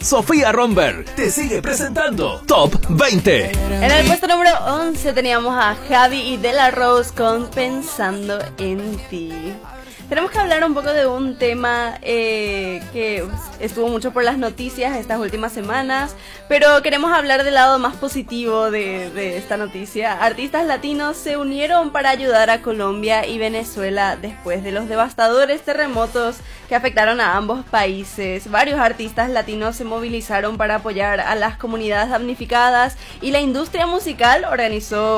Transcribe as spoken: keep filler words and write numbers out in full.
Sofía Romberg te sigue presentando Top veinte. En el puesto número once teníamos a Javi y De La Rose con Pensando en Ti. Tenemos que hablar un poco de un tema eh, que estuvo mucho por las noticias estas últimas semanas, pero queremos hablar del lado más positivo de, de esta noticia. Artistas latinos se unieron para ayudar a Colombia y Venezuela después de los devastadores terremotos que afectaron a ambos países. Varios artistas latinos se movilizaron para apoyar a las comunidades damnificadas y la industria musical organizó